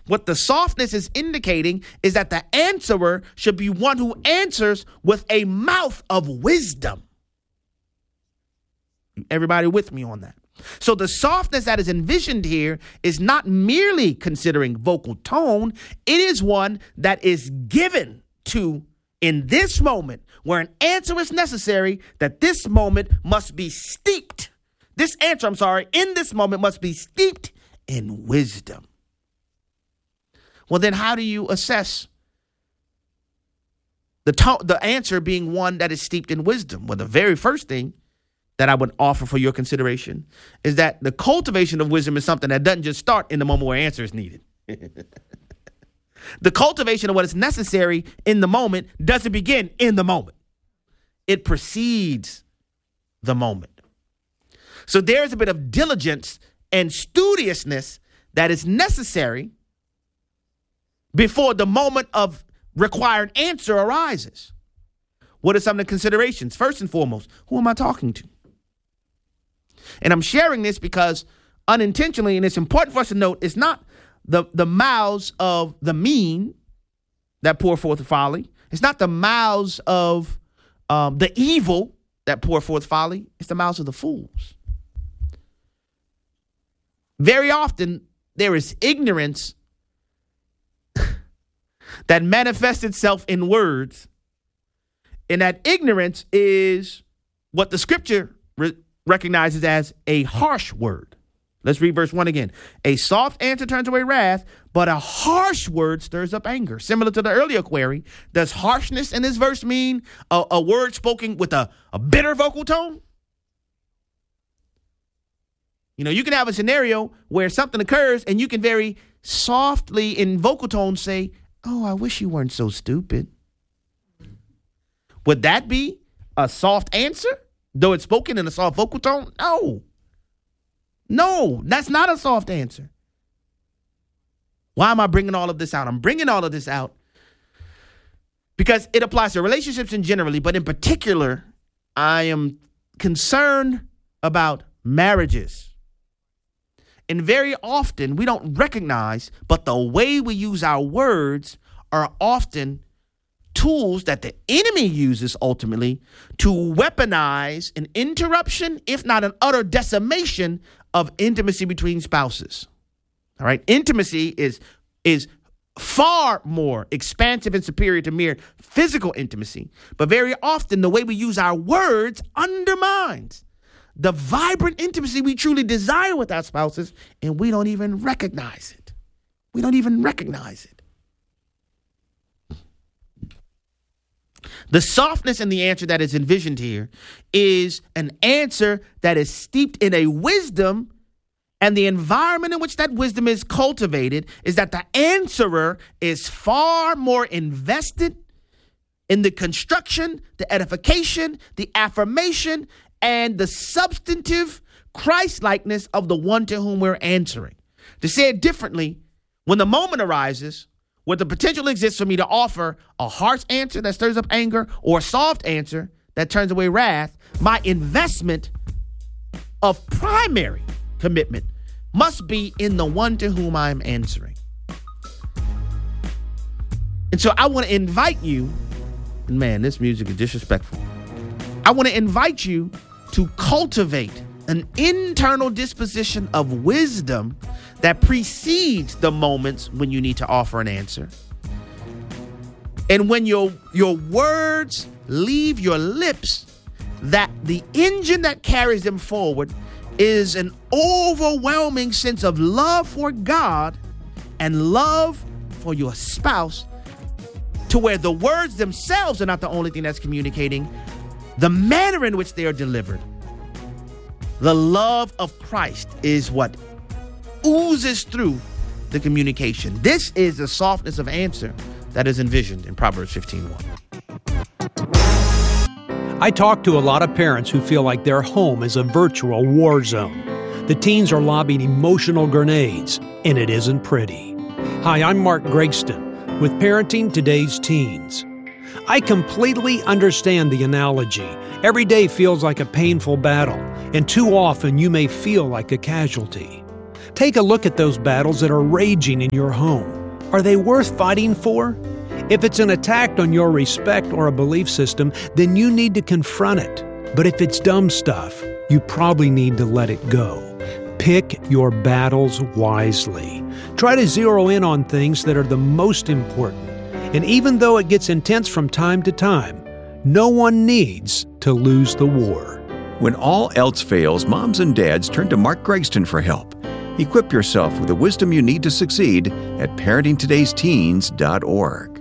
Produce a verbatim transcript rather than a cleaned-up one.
what the softness is indicating is that the answerer should be one who answers with a mouth of wisdom. Everybody with me on that? So the softness that is envisioned here is not merely considering vocal tone. It is one that is given to in this moment where an answer is necessary, that this moment must be steeped. This answer, I'm sorry, in this moment must be steeped in wisdom. Well, then how do you assess the to- the answer being one that is steeped in wisdom? Well, the very first thing that I would offer for your consideration is that the cultivation of wisdom is something that doesn't just start in the moment where answer is needed. The cultivation of what is necessary in the moment doesn't begin in the moment. It precedes the moment. So there's a bit of diligence and studiousness that is necessary before the moment of required answer arises. What are some of the considerations? First and foremost, who am I talking to? And I'm sharing this because unintentionally, and it's important for us to note, it's not the, the mouths of the mean that pour forth folly. It's not the mouths of um, the evil that pour forth folly. It's the mouths of the fools. Very often, there is ignorance that manifests itself in words. And that ignorance is what the scripture re- recognizes as a harsh word. Let's read verse one again. A soft answer turns away wrath, but a harsh word stirs up anger. Similar to the earlier query, does harshness in this verse mean a, a word spoken with a, a bitter vocal tone? You know, you can have a scenario where something occurs and you can very softly in vocal tone say, oh, I wish you weren't so stupid. Would that be a soft answer, though it's spoken in a soft vocal tone? No. No, that's not a soft answer. Why am I bringing all of this out? I'm bringing all of this out because it applies to relationships in generally, but in particular, I am concerned about marriages. And very often we don't recognize, but the way we use our words are often tools that the enemy uses ultimately to weaponize an interruption, if not an utter decimation of intimacy between spouses. All right. Intimacy is, is far more expansive and superior to mere physical intimacy. But very often the way we use our words undermines the vibrant intimacy we truly desire with our spouses, and we don't even recognize it. We don't even recognize it. The softness in the answer that is envisioned here is an answer that is steeped in a wisdom, and the environment in which that wisdom is cultivated is that the answerer is far more invested in the construction, the edification, the affirmation, and the substantive Christ-likeness of the one to whom we're answering. To say it differently, when the moment arises where the potential exists for me to offer a harsh answer that stirs up anger or a soft answer that turns away wrath, my investment of primary commitment must be in the one to whom I'm answering. And so I want to invite you, and man, this music is disrespectful. I want to invite you to cultivate an internal disposition of wisdom that precedes the moments when you need to offer an answer. And when your, your words leave your lips, that the engine that carries them forward is an overwhelming sense of love for God and love for your spouse, to where the words themselves are not the only thing that's communicating the manner in which they are delivered. The love of Christ is what oozes through the communication. This is the softness of answer that is envisioned in Proverbs fifteen one. I talk to a lot of parents who feel like their home is a virtual war zone. The teens are lobbing emotional grenades, and it isn't pretty. Hi, I'm Mark Gregston with Parenting Today's Teens. I completely understand the analogy. Every day feels like a painful battle, and too often you may feel like a casualty. Take a look at those battles that are raging in your home. Are they worth fighting for? If it's an attack on your respect or a belief system, then you need to confront it. But if it's dumb stuff, you probably need to let it go. Pick your battles wisely. Try to zero in on things that are the most important. And even though it gets intense from time to time, no one needs to lose the war. When all else fails, moms and dads turn to Mark Gregston for help. Equip yourself with the wisdom you need to succeed at parenting todays teens dot org.